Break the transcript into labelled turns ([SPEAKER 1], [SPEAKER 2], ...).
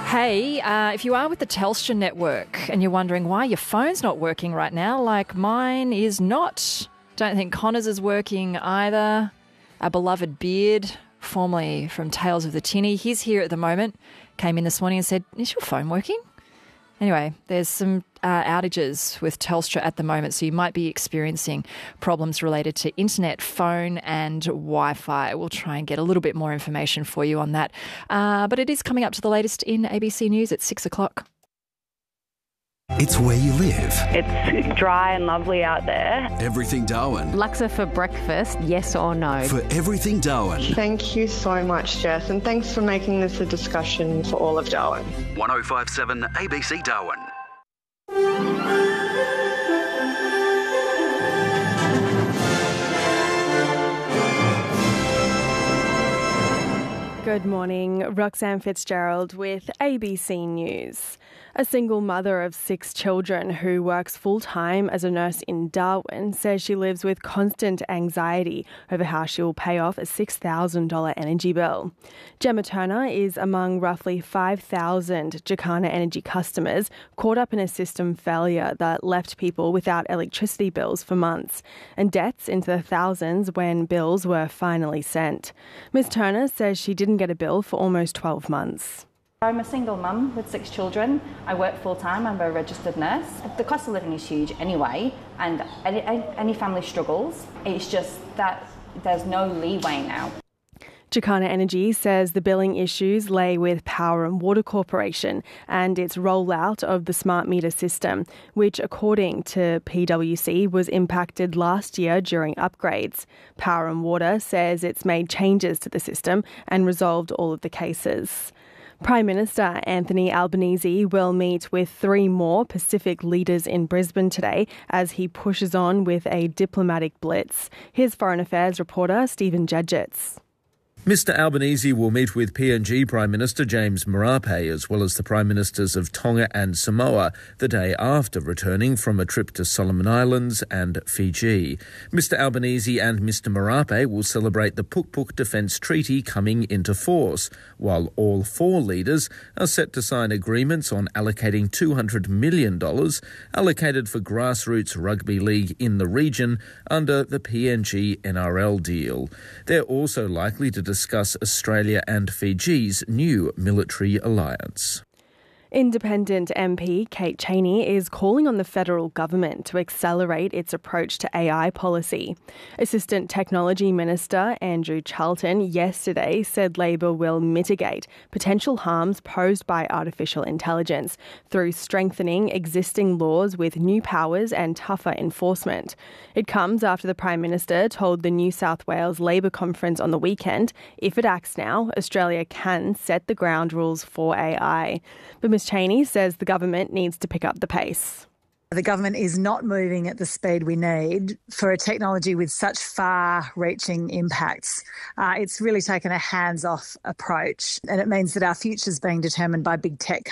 [SPEAKER 1] Hey, if you are with the Telstra network and you're wondering why your phone's not working right now, like mine is not. Don't think Connor's is working either. Our beloved Beard, formerly from Tales of the Tinny, he's here at the moment, came in this morning and said, is your phone working? Anyway, there's some outages with Telstra at the moment, so you might be experiencing problems related to internet, phone and Wi-Fi. We'll try and get a little bit more information for you on that. But it is coming up to the latest in ABC News at 6 o'clock.
[SPEAKER 2] It's where you live.
[SPEAKER 3] It's dry and lovely out there.
[SPEAKER 2] Everything Darwin.
[SPEAKER 4] Laksa for breakfast, yes or no?
[SPEAKER 2] For Everything Darwin.
[SPEAKER 5] Thank you so much, Jess, and thanks for making this a discussion for all of Darwin.
[SPEAKER 2] 1057 ABC Darwin.
[SPEAKER 6] Good morning, Roxanne Fitzgerald with ABC News. A single mother of 6 children who works full-time as a nurse in Darwin says she lives with constant anxiety over how she will pay off a $6,000 energy bill. Gemma Turner is among roughly 5,000 Jacana Energy customers caught up in a system failure that left people without electricity bills for months and debts into the thousands when bills were finally sent. Ms Turner says she didn't get a bill for almost 12 months.
[SPEAKER 7] I'm a single mum with 6 children. I work full-time. I'm a registered nurse. The cost of living is huge anyway, and any family struggles. It's just that there's no leeway now.
[SPEAKER 6] Jacana Energy says the billing issues lay with Power and Water Corporation and its rollout of the smart meter system, which, according to PwC, was impacted last year during upgrades. Power and Water says it's made changes to the system and resolved all of the cases. Prime Minister Anthony Albanese will meet with 3 more Pacific leaders in Brisbane today as he pushes on with a diplomatic blitz. Here's Foreign Affairs reporter Stephen Judgetts.
[SPEAKER 8] Mr Albanese will meet with PNG Prime Minister James Marape as well as the Prime Ministers of Tonga and Samoa the day after returning from a trip to Solomon Islands and Fiji. Mr Albanese and Mr Marape will celebrate the Puk Puk Defence Treaty coming into force, while all 4 leaders are set to sign agreements on allocating $200 million allocated for grassroots rugby league in the region under the PNG NRL deal. They're also likely to discuss Australia and Fiji's new military alliance.
[SPEAKER 6] Independent MP Kate Chaney is calling on the federal government to accelerate its approach to AI policy. Assistant Technology Minister Andrew Charlton yesterday said Labor will mitigate potential harms posed by artificial intelligence through strengthening existing laws with new powers and tougher enforcement. It comes after the Prime Minister told the New South Wales Labor Conference on the weekend, if it acts now, Australia can set the ground rules for AI. But Ms Chaney says the government needs to pick up the pace.
[SPEAKER 9] The government is not moving at the speed we need for a technology with such far-reaching impacts. It's really taken a hands-off approach, and it means that our future is being determined by big tech